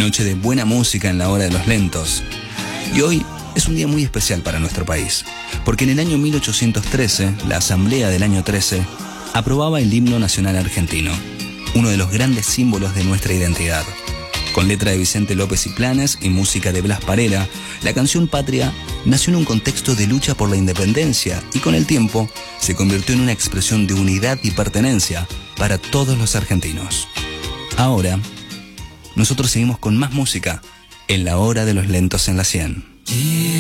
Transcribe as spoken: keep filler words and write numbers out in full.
noche de buena música en la hora de los lentos. Y hoy es un día muy especial para nuestro país, porque en el año mil ochocientos trece, la Asamblea del año trece aprobaba el himno nacional argentino, uno de los grandes símbolos de nuestra identidad. Con letra de Vicente López y Planes y música de Blas Parera, la canción Patria nació en un contexto de lucha por la independencia y con el tiempo se convirtió en una expresión de unidad y pertenencia para todos los argentinos. Ahora, nosotros seguimos con más música en la hora de los lentos en la cien.